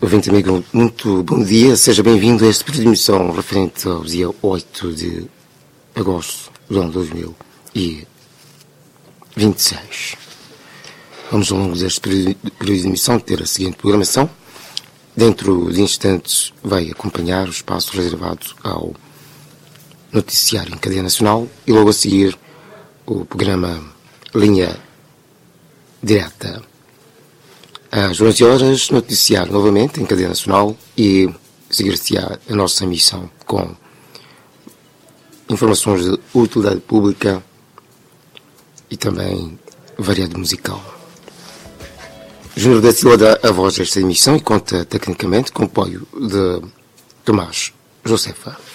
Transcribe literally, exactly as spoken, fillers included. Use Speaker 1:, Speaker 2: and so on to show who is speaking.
Speaker 1: Ouvinte amigo, muito bom dia, seja bem-vindo a esta primeira emissão referente ao dia oito de agosto do ano dois mil e vinte e seis. Vamos ao longo deste período de emissão ter a seguinte programação. Dentro de instantes vai acompanhar o espaço reservado ao noticiário em cadeia nacional e logo a seguir o programa Linha Direta. Às onze horas, noticiar novamente em cadeia nacional e seguir-se-á a nossa missão com informações de utilidade pública e também variedade musical. Júnior da Silva dá a voz desta emissão e conta tecnicamente com o apoio de Tomás Josefa.